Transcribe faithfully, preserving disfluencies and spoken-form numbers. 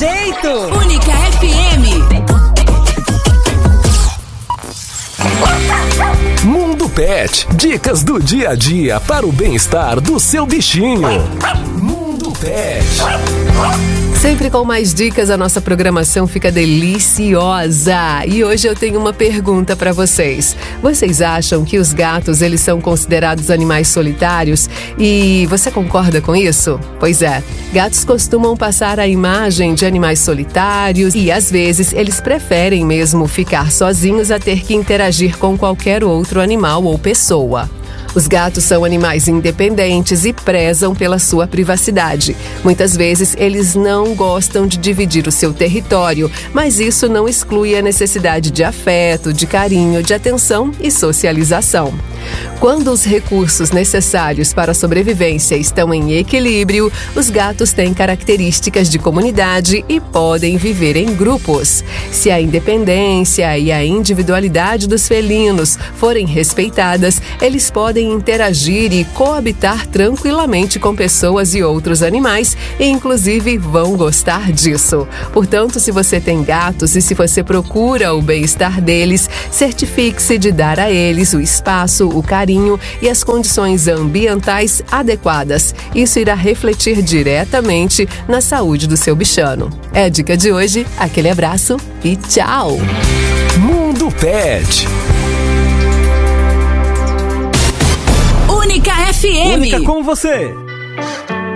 jeito. Única F M. Mundo Pet, dicas do dia a dia para o bem-estar do seu bichinho. Mundo Pet. Sempre com mais dicas, a nossa programação fica deliciosa. E hoje eu tenho uma pergunta para vocês. Vocês acham que os gatos, eles são considerados animais solitários? E você concorda com isso? Pois é, gatos costumam passar a imagem de animais solitários e às vezes eles preferem mesmo ficar sozinhos a ter que interagir com qualquer outro animal ou pessoa. Os gatos são animais independentes e prezam pela sua privacidade. Muitas vezes, eles não gostam de dividir o seu território, mas isso não exclui a necessidade de afeto, de carinho, de atenção e socialização. Quando os recursos necessários para a sobrevivência estão em equilíbrio, os gatos têm características de comunidade e podem viver em grupos. Se a independência e a individualidade dos felinos forem respeitadas, eles podem interagir e coabitar tranquilamente com pessoas e outros animais e, inclusive, vão gostar disso. Portanto, se você tem gatos e se você procura o bem-estar deles, certifique-se de dar a eles o espaço, o carinho e as condições ambientais adequadas. Isso irá refletir diretamente na saúde do seu bichano. É a dica de hoje, aquele abraço e tchau! Mundo Pet. Única F M. Única com você.